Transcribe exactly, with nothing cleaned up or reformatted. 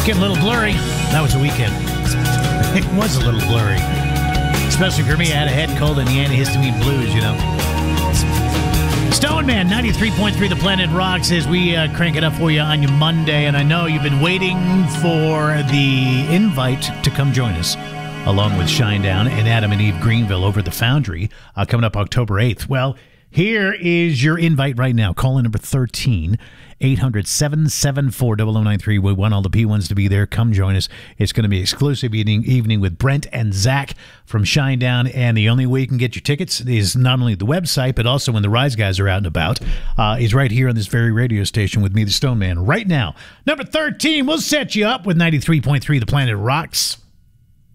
Getting a little blurry. That was the weekend. It was a little blurry. Especially for me, I had a head cold and the antihistamine blues, you know. Stone Man, ninety-three point three The Planet Rocks as we uh, crank it up for you on your Monday. And I know you've been waiting for the invite to come join us, along with Shinedown and Adam and Eve Greenville over at the Foundry, uh, coming up October eighth. Well, here is your invite right now. Call in number thirteen, eight hundred, seven seven four, zero zero nine three. We want all the P ones to be there. Come join us. It's going to be an exclusive evening, evening with Brent and Zach from Shinedown. And the only way you can get your tickets is not only the website, but also when the Rise guys are out and about. Uh, is right here on this very radio station with me, the Stone Man, right now. Number thirteen, we'll set you up with ninety-three point three The Planet Rocks.